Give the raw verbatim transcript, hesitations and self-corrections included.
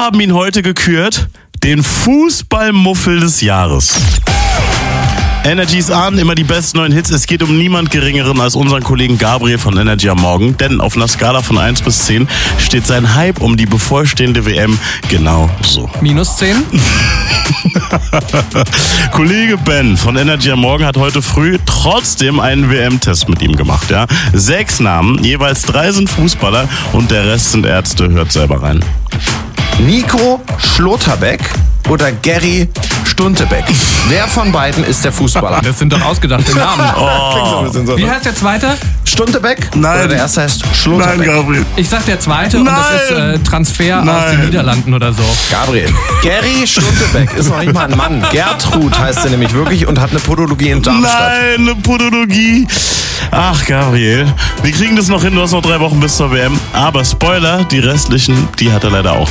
haben ihn heute gekürt, den Fußballmuffel des Jahres. Energy ist an, immer die besten neuen Hits. Es geht um niemand Geringeren als unseren Kollegen Gabriel von Energy am Morgen. Denn auf einer Skala von eins bis zehn steht sein Hype um die bevorstehende W M genau so. Minus zehn? Kollege Ben von Energy am Morgen hat heute früh trotzdem einen W M-Test mit ihm gemacht. Ja? Sechs Namen, jeweils drei sind Fußballer und der Rest sind Ärzte. Hört selber rein. Nico Schlotterbeck oder Gary Stuntebeck? Wer von beiden ist der Fußballer? Das sind doch ausgedachte Namen. Oh. so, Wie heißt der zweite? Stuntebeck? Nein. Oder der erste heißt Schlotterbeck? Nein, Gabriel. Ich sag der zweite und das ist äh, Transfer Nein. aus den Niederlanden oder so. Gabriel. Gary Stuntebeck ist noch nicht mal ein Mann. Gertrud heißt er nämlich wirklich und hat eine Podologie in Darmstadt. Nein, eine Podologie. Ach, Gabriel. Wir kriegen das noch hin, du hast noch drei Wochen bis zur W M. Aber Spoiler, die restlichen, die hat er leider auch